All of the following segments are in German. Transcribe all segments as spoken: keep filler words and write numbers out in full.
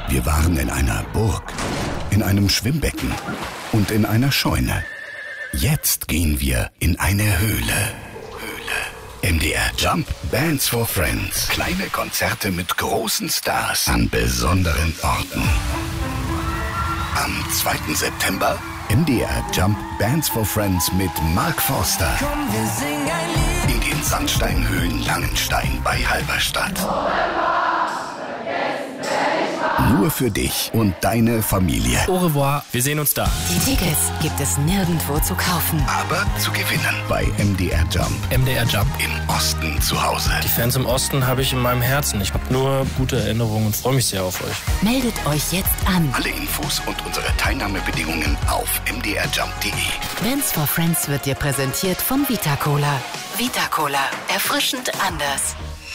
Wir waren in einer Burg, in einem Schwimmbecken und in einer Scheune. Jetzt gehen wir in eine Höhle. M D R Jump Bands for Friends. Kleine Konzerte mit großen Stars an besonderen Orten. Am zweiten September M D R Jump Bands for Friends mit Mark Forster. Komm, wir singen ein Lied. In den Sandsteinhöhlen Langenstein bei Halberstadt. Nur für dich und deine Familie. Au revoir, wir sehen uns da. Die Tickets gibt es nirgendwo zu kaufen. Aber zu gewinnen bei M D R Jump. M D R Jump. Im Osten zu Hause. Die Fans im Osten habe ich in meinem Herzen. Ich habe nur gute Erinnerungen und freue mich sehr auf euch. Meldet euch jetzt an. Alle Infos und unsere Teilnahmebedingungen auf m d r jump punkt d e. Bands for Friends wird dir präsentiert von Vita Cola. Vita Cola. Erfrischend anders.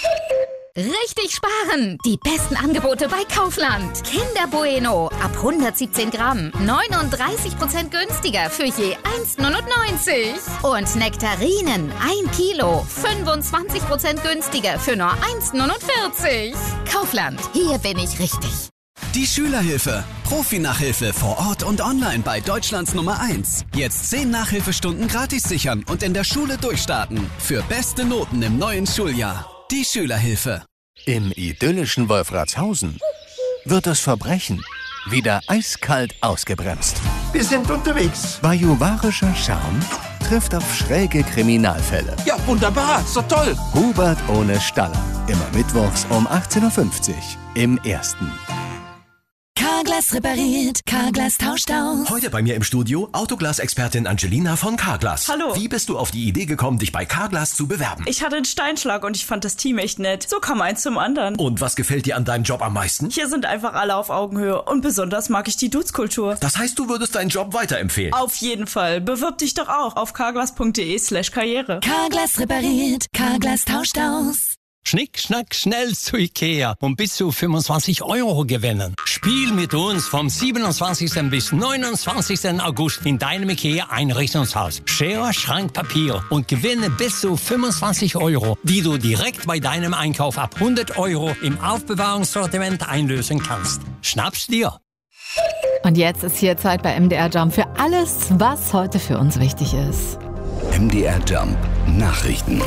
Richtig sparen! Die besten Angebote bei Kaufland. Kinder Bueno ab hundertsiebzehn Gramm. neununddreißig Prozent günstiger für je eins neunundneunzig. Und Nektarinen ein Kilo. fünfundzwanzig Prozent günstiger für nur eins neunundvierzig. Kaufland, hier bin ich richtig. Die Schülerhilfe. Profi-Nachhilfe vor Ort und online bei Deutschlands Nummer eins. Jetzt zehn Nachhilfestunden gratis sichern und in der Schule durchstarten. Für beste Noten im neuen Schuljahr. Die Schülerhilfe. Im idyllischen Wolfratshausen wird das Verbrechen wieder eiskalt ausgebremmt. Wir sind unterwegs. Bajuwarischer Charme trifft auf schräge Kriminalfälle. Ja, wunderbar, so toll. Hubert ohne Staller. Immer mittwochs um achtzehn Uhr fünfzig im Ersten. Carglass repariert, Carglass tauscht aus. Heute bei mir im Studio Autoglas-Expertin Angelina von Carglass. Hallo. Wie bist du auf die Idee gekommen, dich bei Carglass zu bewerben? Ich hatte einen Steinschlag und ich fand das Team echt nett. So kam eins zum anderen. Und was gefällt dir an deinem Job am meisten? Hier sind einfach alle auf Augenhöhe und besonders mag ich die Dudes-Kultur. Das heißt, du würdest deinen Job weiterempfehlen? Auf jeden Fall. Bewirb dich doch auch auf carglass.de slash karriere. Carglass repariert, Carglass tauscht aus. Schnick, schnack, schnell zu Ikea und bis zu fünfundzwanzig Euro gewinnen. Spiel mit uns vom siebenundzwanzigsten bis neunundzwanzigsten August in deinem Ikea-Einrichtungshaus. Schere, Schrank, Papier und gewinne bis zu fünfundzwanzig Euro, die du direkt bei deinem Einkauf ab hundert Euro im Aufbewahrungssortiment einlösen kannst. Schnapp's dir! Und jetzt ist hier Zeit bei M D R Jump für alles, was heute für uns wichtig ist. M D R Jump Nachrichten.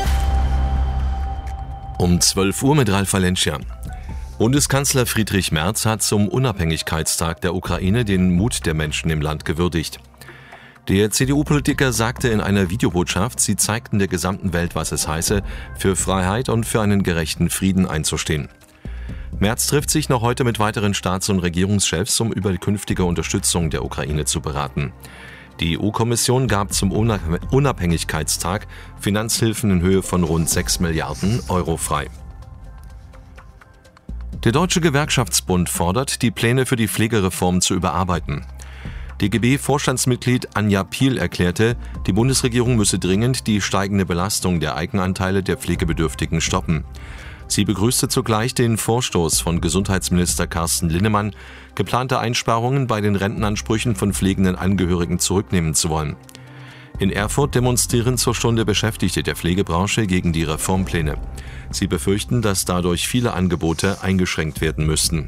Um zwölf Uhr mit Ralf Valencia. Bundeskanzler Friedrich Merz hat zum Unabhängigkeitstag der Ukraine den Mut der Menschen im Land gewürdigt. Der C D U-Politiker sagte in einer Videobotschaft, sie zeigten der gesamten Welt, was es heiße, für Freiheit und für einen gerechten Frieden einzustehen. Merz trifft sich noch heute mit weiteren Staats- und Regierungschefs, um über die künftige Unterstützung der Ukraine zu beraten. Die E U-Kommission gab zum Unabhängigkeitstag Finanzhilfen in Höhe von rund sechs Milliarden Euro frei. Der Deutsche Gewerkschaftsbund fordert, die Pläne für die Pflegereform zu überarbeiten. D G B-Vorstandsmitglied Anja Piel erklärte, die Bundesregierung müsse dringend die steigende Belastung der Eigenanteile der Pflegebedürftigen stoppen. Sie begrüßte zugleich den Vorstoß von Gesundheitsminister Carsten Linnemann, geplante Einsparungen bei den Rentenansprüchen von pflegenden Angehörigen zurücknehmen zu wollen. In Erfurt demonstrieren zur Stunde Beschäftigte der Pflegebranche gegen die Reformpläne. Sie befürchten, dass dadurch viele Angebote eingeschränkt werden müssten.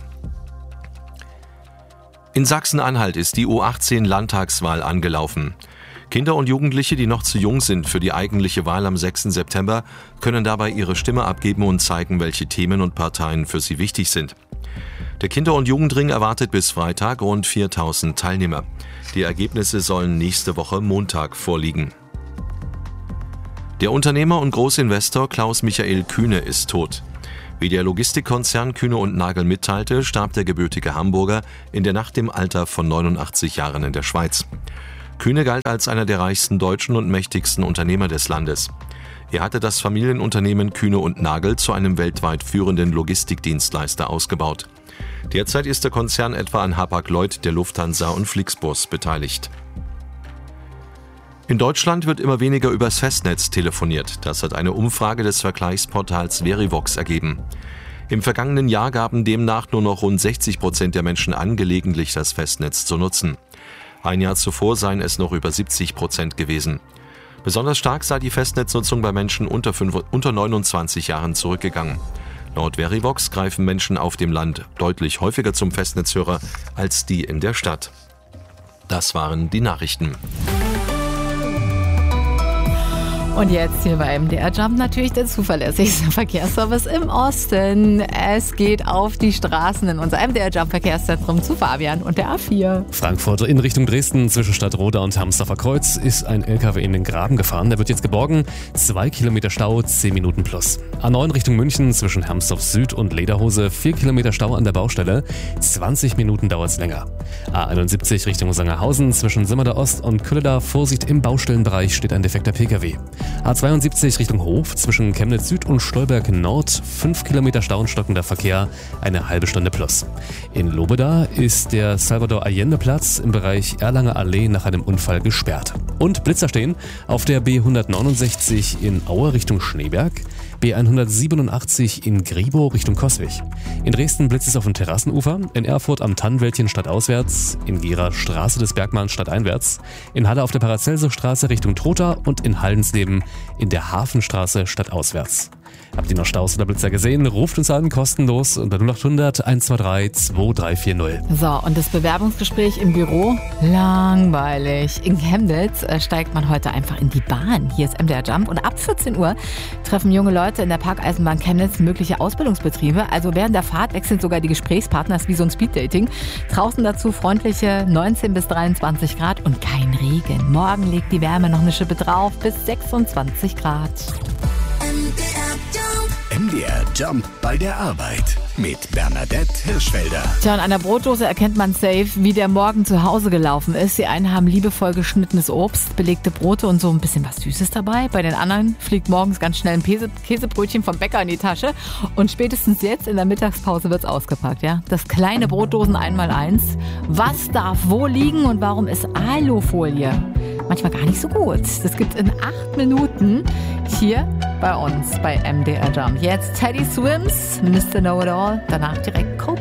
In Sachsen-Anhalt ist die U achtzehn Landtagswahl angelaufen. Kinder und Jugendliche, die noch zu jung sind für die eigentliche Wahl am sechsten September, können dabei ihre Stimme abgeben und zeigen, welche Themen und Parteien für sie wichtig sind. Der Kinder- und Jugendring erwartet bis Freitag rund viertausend Teilnehmer. Die Ergebnisse sollen nächste Woche Montag vorliegen. Der Unternehmer und Großinvestor Klaus-Michael Kühne ist tot. Wie der Logistikkonzern Kühne und Nagel mitteilte, starb der gebürtige Hamburger in der Nacht im Alter von neunundachtzig Jahren in der Schweiz. Kühne galt als einer der reichsten Deutschen und mächtigsten Unternehmer des Landes. Er hatte das Familienunternehmen Kühne und Nagel zu einem weltweit führenden Logistikdienstleister ausgebaut. Derzeit ist der Konzern etwa an Hapag-Lloyd, der Lufthansa und Flixbus beteiligt. In Deutschland wird immer weniger übers Festnetz telefoniert. Das hat eine Umfrage des Vergleichsportals Verivox ergeben. Im vergangenen Jahr gaben demnach nur noch rund sechzig Prozent der Menschen an, gelegentlich das Festnetz zu nutzen. Ein Jahr zuvor seien es noch über siebzig Prozent gewesen. Besonders stark sei die Festnetznutzung bei Menschen unter, fünf, unter neunundzwanzig Jahren zurückgegangen. Laut Verivox greifen Menschen auf dem Land deutlich häufiger zum Festnetzhörer als die in der Stadt. Das waren die Nachrichten. Und jetzt hier bei M D R Jump natürlich der zuverlässigste Verkehrsservice im Osten. Es geht auf die Straßen in unser M D R Jump Verkehrszentrum zu Fabian und der A vier. Frankfurt in Richtung Dresden zwischen Stadtroda und Hamsdorfer Kreuz ist ein L K W in den Graben gefahren. Der wird jetzt geborgen. Zwei Kilometer Stau, zehn Minuten plus. A neun Richtung München zwischen Hermsdorf Süd und Lederhose. vier Kilometer Stau an der Baustelle. zwanzig Minuten dauert es länger. A einundsiebzig Richtung Sangerhausen zwischen Simmerder Ost und Kölleda. Vorsicht, im Baustellenbereich steht ein defekter P K W. A zweiundsiebzig Richtung Hof zwischen Chemnitz Süd und Stolberg Nord, fünf Kilometer Stau und stockender Verkehr, eine halbe Stunde plus. In Lobeda ist der Salvador-Allende-Platz im Bereich Erlanger Allee nach einem Unfall gesperrt. Und Blitzer stehen auf der B hundertneunundsechzig in Aue Richtung Schneeberg, B hundertsiebenundachtzig in Griebow Richtung Coswig. In Dresden blitzt es auf dem Terrassenufer, in Erfurt am Tannenwäldchen stadtauswärts, in Gera Straße des Bergmanns stadteinwärts, in Halle auf der Paracelsus-Straße Richtung Trotha und in Haldensleben in der Hafenstraße stadtauswärts. Habt ihr noch Staus oder Blitzer gesehen? Ruft uns an, kostenlos unter null acht hundert eins zwei drei zwei drei vier null. So, und das Bewerbungsgespräch im Büro? Langweilig. In Chemnitz äh, steigt man heute einfach in die Bahn. Hier ist M D R Jump und ab vierzehn Uhr treffen junge Leute in der Parkeisenbahn Chemnitz mögliche Ausbildungsbetriebe. Also während der Fahrt wechseln sogar die Gesprächspartner, das ist wie so ein Speeddating. Draußen dazu freundliche neunzehn bis dreiundzwanzig Grad und kein Regen. Morgen legt die Wärme noch eine Schippe drauf bis sechsundzwanzig Grad. M D R Jump bei der Arbeit mit Bernadette Hirschfelder. Tja, an einer Brotdose erkennt man safe, wie der Morgen zu Hause gelaufen ist. Die einen haben liebevoll geschnittenes Obst, belegte Brote und so ein bisschen was Süßes dabei. Bei den anderen fliegt morgens ganz schnell ein Käse- Käsebrötchen vom Bäcker in die Tasche. Und spätestens jetzt in der Mittagspause wird's ausgepackt. Ja? Das kleine Brotdosen einmal eins. Was darf wo liegen und warum ist Alufolie manchmal gar nicht so gut? Das gibt's in acht Minuten hier bei uns bei M D R Jump. Jetzt Teddy Swims, Mister Know-It-All, danach direkt Cope.